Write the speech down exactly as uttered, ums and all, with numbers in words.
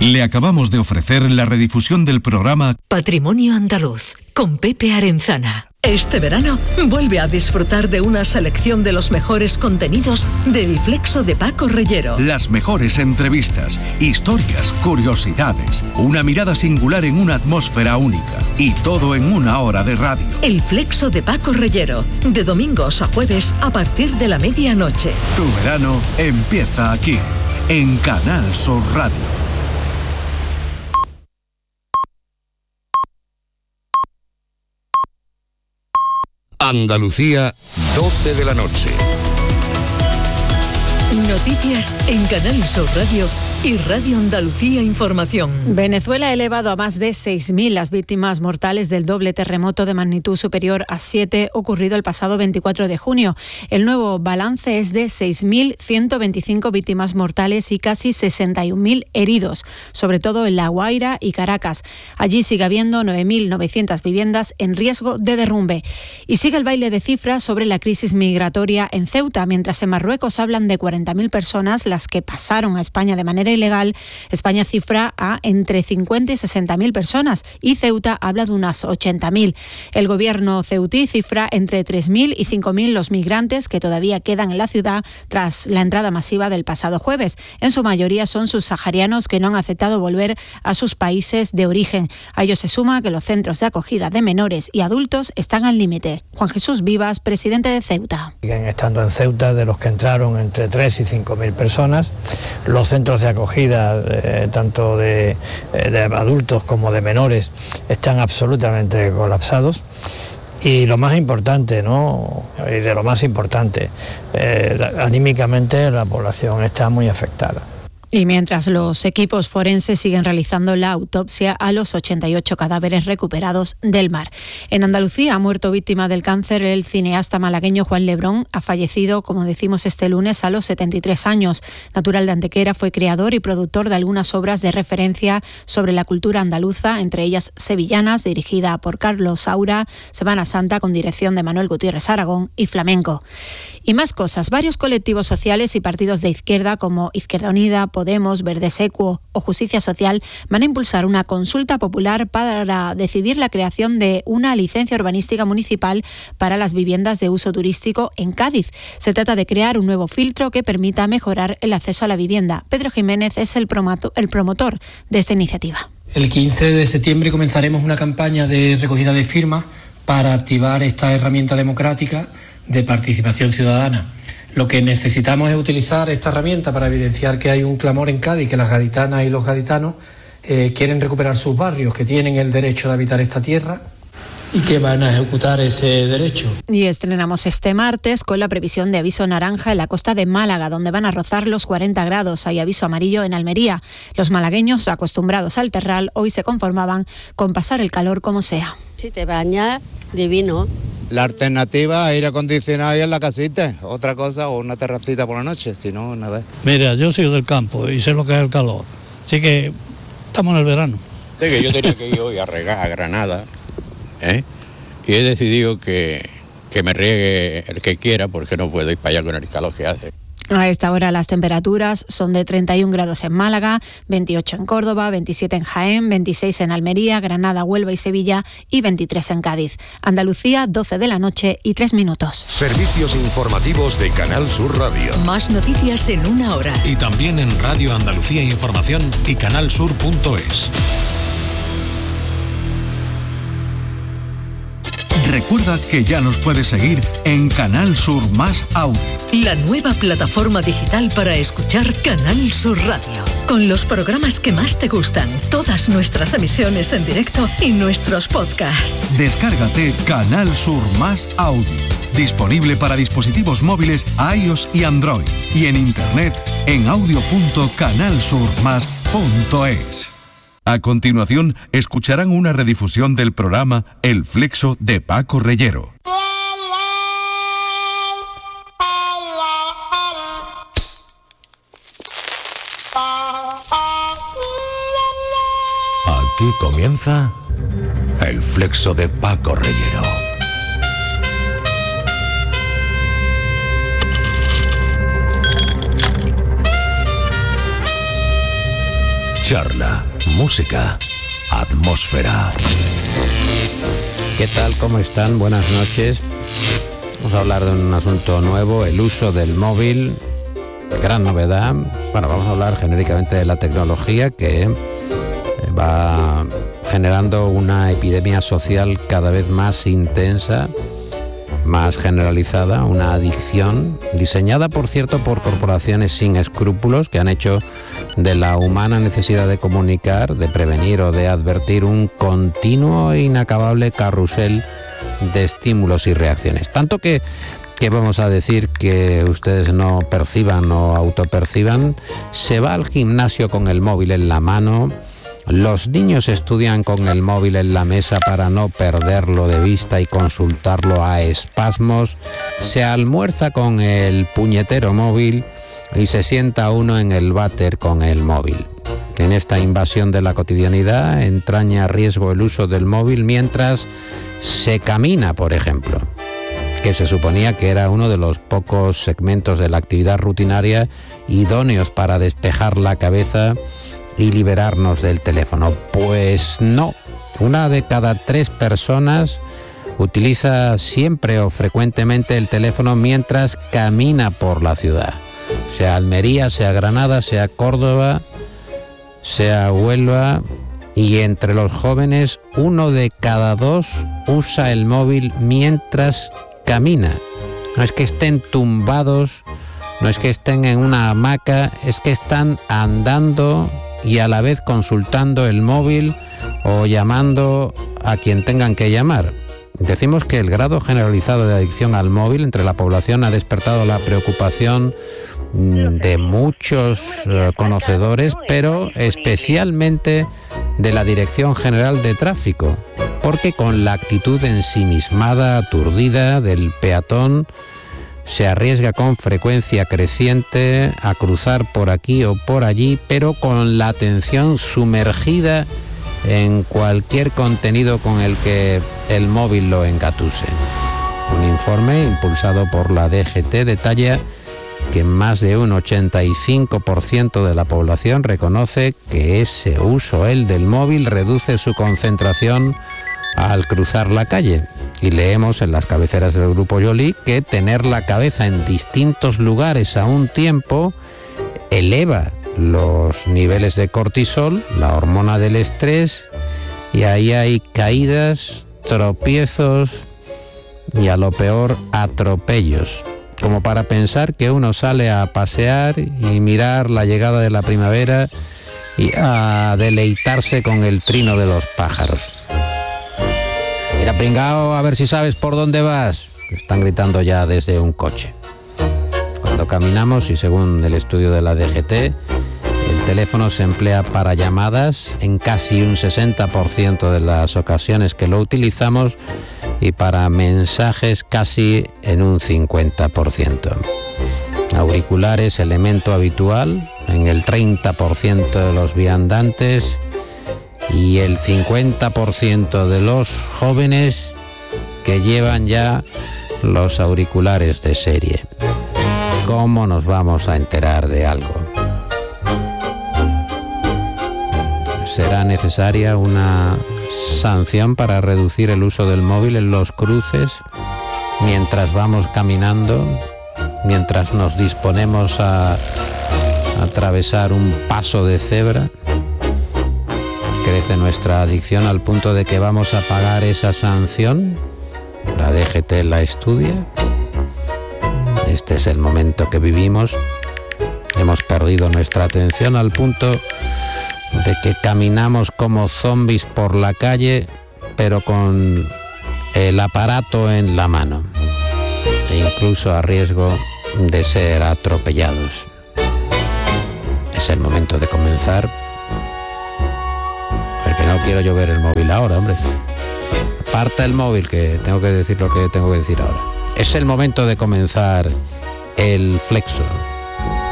Le acabamos de ofrecer la redifusión del programa Patrimonio Andaluz, con Pepe Arenzana. Este verano, vuelve a disfrutar de una selección de los mejores contenidos del Flexo de Paco Reyero. Las mejores entrevistas, historias, curiosidades, una mirada singular en una atmósfera única y todo en una hora de radio. El Flexo de Paco Reyero, de domingos a jueves a partir de la medianoche. Tu verano empieza aquí, en Canal Sur Radio. Andalucía, doce de la noche. Noticias en Canal Sur Radio y Radio Andalucía Información. Venezuela ha elevado a más de seis mil las víctimas mortales del doble terremoto de magnitud superior a siete ocurrido el pasado veinticuatro de junio. El nuevo balance es de seis mil ciento veinticinco víctimas mortales y casi sesenta y un mil heridos, sobre todo en La Guaira y Caracas. Allí sigue habiendo nueve mil novecientas viviendas en riesgo de derrumbe. Y sigue el baile de cifras sobre la crisis migratoria en Ceuta, mientras en Marruecos hablan de cuarenta mil personas las que pasaron a España de manera ilegal. España cifra a entre cincuenta y sesenta mil personas y Ceuta habla de unas ochenta mil. El gobierno ceutí cifra entre tres mil y cinco mil los migrantes que todavía quedan en la ciudad tras la entrada masiva del pasado jueves. En su mayoría son subsaharianos que no han aceptado volver a sus países de origen. A ello se suma que los centros de acogida de menores y adultos están al límite. Juan Jesús Vivas, presidente de Ceuta. Siguen estando en Ceuta de los que entraron entre tres y cinco mil personas. Los centros de acogida, eh, tanto de, de adultos como de menores, están absolutamente colapsados. Y lo más importante, ¿no? Y de lo más importante, eh, anímicamente la población está muy afectada. Y mientras los equipos forenses siguen realizando la autopsia a los ochenta y ocho cadáveres recuperados del mar. En Andalucía ha muerto víctima del cáncer el cineasta malagueño Juan Lebrón. Ha fallecido, como decimos, este lunes a los setenta y tres años. Natural de Antequera, fue creador y productor de algunas obras de referencia sobre la cultura andaluza, entre ellas Sevillanas, dirigida por Carlos Saura, Semana Santa, con dirección de Manuel Gutiérrez Aragón, y Flamenco. Y más cosas. Varios colectivos sociales y partidos de izquierda como Izquierda Unida, Podemos, Verdes Equo o Justicia Social van a impulsar una consulta popular para decidir la creación de una licencia urbanística municipal para las viviendas de uso turístico en Cádiz. Se trata de crear un nuevo filtro que permita mejorar el acceso a la vivienda. Pedro Jiménez es el promotor, el promotor de esta iniciativa. El quince de septiembre comenzaremos una campaña de recogida de firmas para activar esta herramienta democrática de participación ciudadana. Lo que necesitamos es utilizar esta herramienta para evidenciar que hay un clamor en Cádiz, que las gaditanas y los gaditanos eh, quieren recuperar sus barrios, que tienen el derecho de habitar esta tierra y que van a ejecutar ese derecho. Y estrenamos este martes con la previsión de aviso naranja en la costa de Málaga, donde van a rozar los cuarenta grados. Hay aviso amarillo en Almería. Los malagueños, acostumbrados al terral, hoy se conformaban con pasar el calor como sea. Si te bañas, divino. La alternativa es aire acondicionado y en la casita, otra cosa, o una terracita por la noche, si no, nada. Mira, yo soy del campo y sé lo que es el calor, así que estamos en el verano. Sí, que yo tenía que ir hoy a regar a Granada, ¿eh? Y he decidido que, que me riegue el que quiera, porque no puedo ir para allá con el calor que hace. A esta hora las temperaturas son de treinta y un grados en Málaga, veintiocho en Córdoba, veintisiete en Jaén, veintiséis en Almería, Granada, Huelva y Sevilla y veintitrés en Cádiz. Andalucía, doce de la noche y tres minutos. Servicios informativos de Canal Sur Radio. Más noticias en una hora. Y también en Radio Andalucía Información y canalsur punto es. Recuerda que ya nos puedes seguir en Canal Sur Más Audio. La nueva plataforma digital para escuchar Canal Sur Radio. Con los programas que más te gustan, todas nuestras emisiones en directo y nuestros podcasts. Descárgate Canal Sur Más Audio. Disponible para dispositivos móviles iOS y Android. Y en internet en audio punto canal sur más punto es. A continuación, escucharán una redifusión del programa El Flexo de Paco Reyero. Aquí comienza El Flexo de Paco Reyero. Charla, música, atmósfera. ¿Qué tal? ¿Cómo están? Buenas noches. Vamos a hablar de un asunto nuevo, el uso del móvil. Gran novedad. Bueno, vamos a hablar genéricamente de la tecnología que va generando una epidemia social cada vez más intensa, más generalizada, una adicción diseñada, por cierto, por corporaciones sin escrúpulos que han hecho de la humana necesidad de comunicar, de prevenir o de advertir un continuo e inacabable carrusel de estímulos y reacciones. Tanto que, que vamos a decir que ustedes no perciban o autoperciban, se va al gimnasio con el móvil en la mano. Los niños estudian con el móvil en la mesa para no perderlo de vista y consultarlo a espasmos. Se almuerza con el puñetero móvil y se sienta uno en el váter con el móvil. En esta invasión de la cotidianidad entraña riesgo el uso del móvil mientras se camina, por ejemplo, que se suponía que era uno de los pocos segmentos de la actividad rutinaria idóneos para despejar la cabeza y liberarnos del teléfono. Pues no, una de cada tres personas utiliza siempre o frecuentemente el teléfono mientras camina por la ciudad, sea Almería, sea Granada, sea Córdoba, sea Huelva, y entre los jóvenes uno de cada dos usa el móvil mientras camina. No es que estén tumbados, no es que estén en una hamaca, es que están andando y a la vez consultando el móvil o llamando a quien tengan que llamar. Decimos que el grado generalizado de adicción al móvil entre la población ha despertado la preocupación de muchos eh, conocedores, pero especialmente de la Dirección General de Tráfico, porque con la actitud ensimismada, aturdida del peatón, se arriesga con frecuencia creciente a cruzar por aquí o por allí, pero con la atención sumergida en cualquier contenido con el que el móvil lo engatuse. Un informe impulsado por la D G T detalla que más de un ochenta y cinco por ciento de la población reconoce que ese uso, el del móvil, reduce su concentración al cruzar la calle. Y leemos en las cabeceras del Grupo Joly que tener la cabeza en distintos lugares a un tiempo eleva los niveles de cortisol, la hormona del estrés, y ahí hay caídas, tropiezos y, a lo peor, atropellos. Como para pensar que uno sale a pasear y mirar la llegada de la primavera y a deleitarse con el trino de los pájaros. Mira, pringao, a ver si sabes por dónde vas. Están gritando ya desde un coche. Cuando caminamos, y según el estudio de la D G T, el teléfono se emplea para llamadas en casi un sesenta por ciento de las ocasiones que lo utilizamos y para mensajes casi en un cincuenta por ciento. Auriculares, elemento habitual en el treinta por ciento de los viandantes, y el cincuenta por ciento de los jóvenes que llevan ya los auriculares de serie. ¿Cómo nos vamos a enterar de algo? ¿Será necesaria una sanción para reducir el uso del móvil en los cruces mientras vamos caminando, mientras nos disponemos a atravesar un paso de cebra? ¿Crece nuestra adicción al punto de que vamos a pagar esa sanción? La D G T la estudia. Este es el momento que vivimos. Hemos perdido nuestra atención al punto de que caminamos como zombies por la calle, pero con el aparato en la mano, e incluso a riesgo de ser atropellados. Es el momento de comenzar. Porque no quiero yo ver el móvil ahora, hombre. Aparta el móvil, que tengo que decir lo que tengo que decir ahora. Es el momento de comenzar el Flexo.